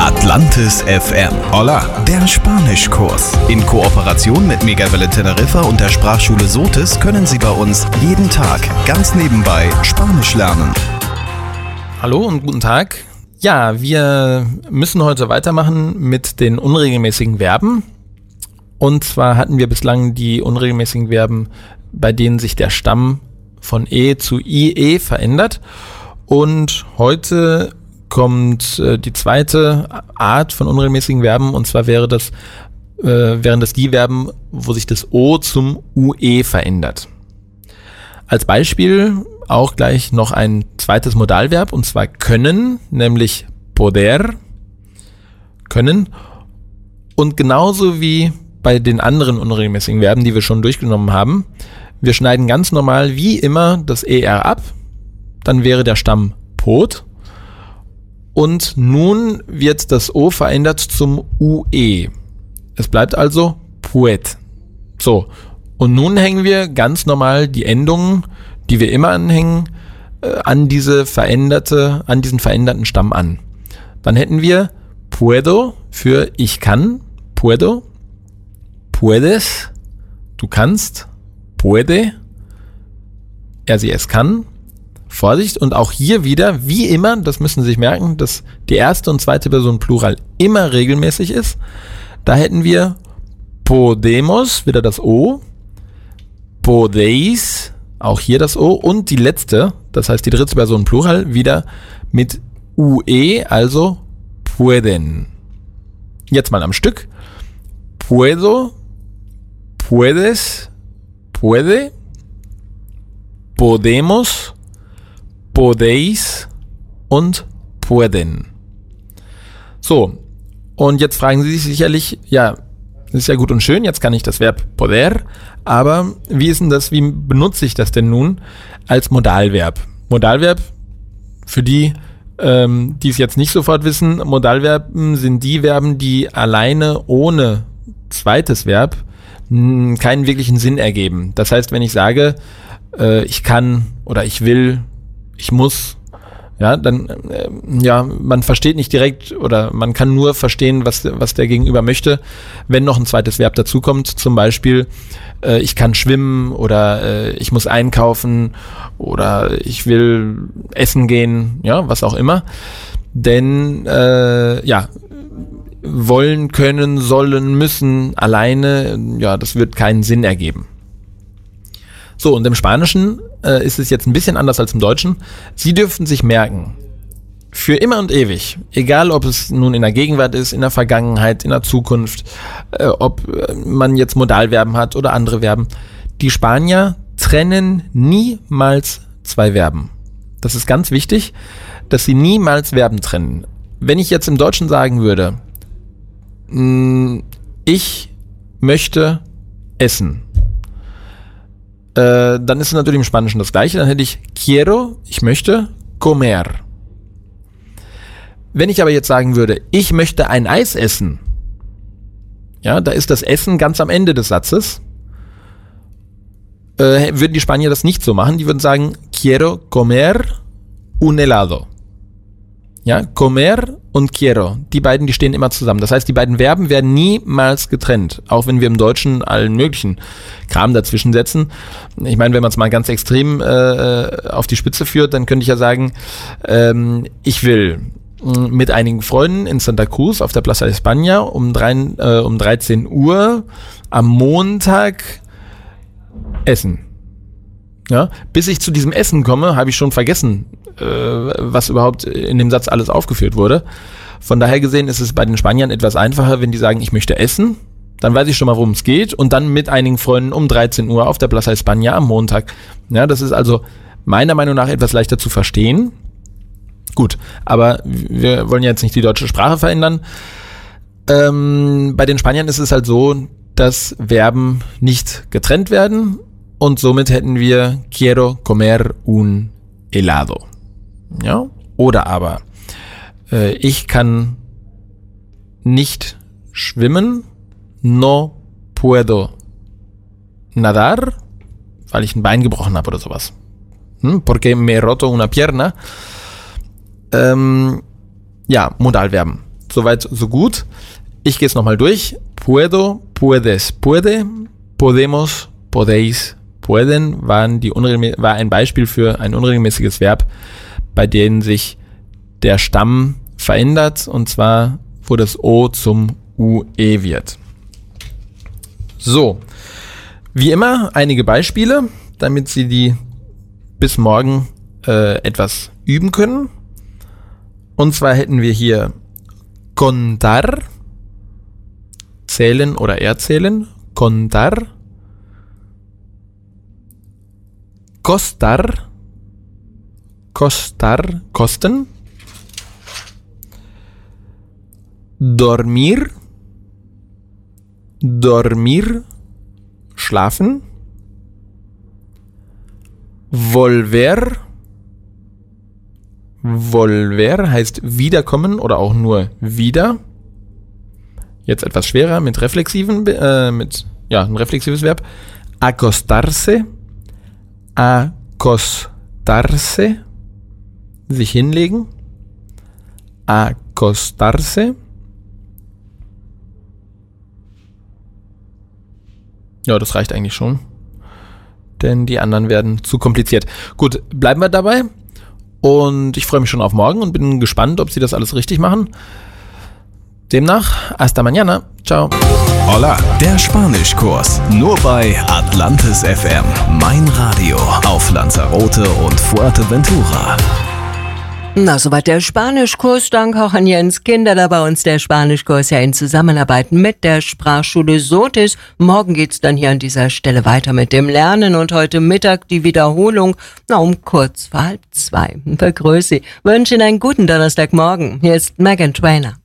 Atlantis FM. Hola, der Spanischkurs. In Kooperation mit Megawelle Teneriffa und der Sprachschule Sotis können Sie bei uns jeden Tag ganz nebenbei Spanisch lernen. Hallo und guten Tag. Ja, wir müssen heute weitermachen mit den unregelmäßigen Verben. Und zwar hatten wir bislang die unregelmäßigen Verben, bei denen sich der Stamm von E zu IE verändert. Und heute kommt die zweite Art von unregelmäßigen Verben, und zwar wären das die Verben, wo sich das O zum UE verändert. Als Beispiel auch gleich noch ein zweites Modalverb, und zwar können, nämlich poder, können. Und genauso wie bei den anderen unregelmäßigen Verben, die wir schon durchgenommen haben, wir schneiden ganz normal wie immer das ER ab, dann wäre der Stamm pot. Und nun wird das O verändert zum UE. Es bleibt also puet. So, und nun hängen wir ganz normal die Endungen, die wir immer anhängen, an diesen veränderten Stamm an. Dann hätten wir puedo für ich kann, puedo, puedes, du kannst, puede, er sie es kann. Vorsicht, und auch hier wieder, wie immer, das müssen Sie sich merken, dass die erste und zweite Person Plural immer regelmäßig ist. Da hätten wir podemos, wieder das O, podéis, auch hier das O, und die letzte, das heißt die dritte Person Plural, wieder mit UE, also pueden. Jetzt mal am Stück. Puedo, puedes, puede, podemos, podéis und pueden. So, und jetzt fragen Sie sich sicherlich, ja, das ist ja gut und schön, jetzt kann ich das Verb poder, aber wie benutze ich das denn nun als Modalverb? Modalverb, für die es jetzt nicht sofort wissen, Modalverben sind die Verben, die alleine ohne zweites Verb keinen wirklichen Sinn ergeben. Das heißt, wenn ich sage, ich kann oder ich will, ich muss, ja, dann, man versteht nicht direkt oder man kann nur verstehen, was der Gegenüber möchte, wenn noch ein zweites Verb dazukommt, zum Beispiel, ich kann schwimmen oder ich muss einkaufen oder ich will essen gehen, ja, was auch immer. Denn, wollen, können, sollen, müssen, alleine, ja, das wird keinen Sinn ergeben. So, und im Spanischen ist es jetzt ein bisschen anders als im Deutschen. Sie dürften sich merken, für immer und ewig, egal ob es nun in der Gegenwart ist, in der Vergangenheit, in der Zukunft, ob man jetzt Modalverben hat oder andere Verben, die Spanier trennen niemals zwei Verben. Das ist ganz wichtig, dass sie niemals Verben trennen. Wenn ich jetzt im Deutschen sagen würde, ich möchte essen, dann ist es natürlich im Spanischen das Gleiche. Dann hätte ich quiero, ich möchte, comer. Wenn ich aber jetzt sagen würde, ich möchte ein Eis essen, ja, da ist das Essen ganz am Ende des Satzes, würden die Spanier das nicht so machen. Die würden sagen, quiero comer un helado. Ja, comer und quiero, die beiden, die stehen immer zusammen. Das heißt, die beiden Verben werden niemals getrennt, auch wenn wir im Deutschen allen möglichen Kram dazwischen setzen. Ich meine, wenn man es mal ganz extrem auf die Spitze führt, dann könnte ich ja sagen, ich will mit einigen Freunden in Santa Cruz auf der Plaza de España um 13 Uhr am Montag essen. Ja, bis ich zu diesem Essen komme, habe ich schon vergessen, was überhaupt in dem Satz alles aufgeführt wurde. Von daher gesehen ist es bei den Spaniern etwas einfacher, wenn die sagen, ich möchte essen, dann weiß ich schon mal, worum es geht, und dann mit einigen Freunden um 13 Uhr auf der Plaza España am Montag. Ja, das ist also meiner Meinung nach etwas leichter zu verstehen. Gut, aber wir wollen jetzt nicht die deutsche Sprache verändern. Bei den Spaniern ist es halt so, dass Verben nicht getrennt werden, und somit hätten wir quiero comer un helado. Ja? Oder aber ich kann nicht schwimmen, no puedo nadar, weil ich ein Bein gebrochen habe oder sowas. Porque me he roto una pierna. Ja, Modalverben. Soweit, so gut. Ich gehe es nochmal durch. Puedo, puedes, puede, podemos, podéis, pueden war ein Beispiel für ein unregelmäßiges Verb, bei dem sich der Stamm verändert, und zwar, wo das O zum UE wird. So, wie immer einige Beispiele, damit Sie die bis morgen etwas üben können. Und zwar hätten wir hier contar, zählen oder erzählen, contar, costar, costar, kosten, dormir, dormir, schlafen, volver, volver heißt wiederkommen oder auch nur wieder. Jetzt etwas schwerer mit reflexiven, ein reflexives Verb. Acostarse, acostarse, sich hinlegen, acostarse. Ja, das reicht eigentlich schon, denn die anderen werden zu kompliziert. Gut, bleiben wir dabei. Und ich freue mich schon auf morgen und bin gespannt, ob Sie das alles richtig machen. Demnach, hasta mañana. Ciao. Hola, der Spanischkurs. Nur bei Atlantis FM. Mein Radio auf Lanzarote und Fuerteventura. Na, soweit der Spanischkurs. Danke auch an Jens Kinder, da bei uns der Spanischkurs ja in Zusammenarbeit mit der Sprachschule Sotis. Morgen geht's dann hier an dieser Stelle weiter mit dem Lernen und heute Mittag die Wiederholung, um kurz vor 1:30. Begrüße Sie, wünsche Ihnen einen guten Donnerstagmorgen. Hier ist Megan Trainer.